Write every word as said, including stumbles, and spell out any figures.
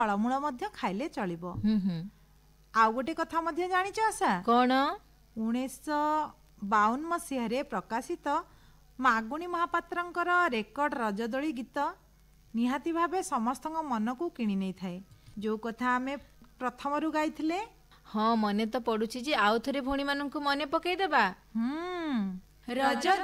ଫଳମୂଳ ମଧ୍ୟ ଖାଇଲେ ଚଳିବ। ହୁଁ ହୁଁ ଆଉ ଗୋଟେ କଥା ମଧ୍ୟ ଜାଣିଛ ଆଶା? କଣ? ଉଣେଇଶହ ବାଉନ ମସିହାରେ ପ୍ରକାଶିତ ମାଗୁଣୀ ମହାପାତ୍ରଙ୍କର ରେକର୍ଡ ରଜଦୋଳି ଗୀତ ନିହାତି ଭାବେ ସମସ୍ତଙ୍କ ମନକୁ କିଣି ନେଇଥାଏ। ଯୋଉ କଥା ଆମେ ପ୍ରଥମରୁ ଗାଇଥିଲେ। ହଁ ମନେ ତ ପଡୁଛି ଯେ ଆଉ ଥରେ ଭଉଣୀ ମାନଙ୍କୁ ମନେ ପକେଇଦେବା। ହୁଁ ରଜ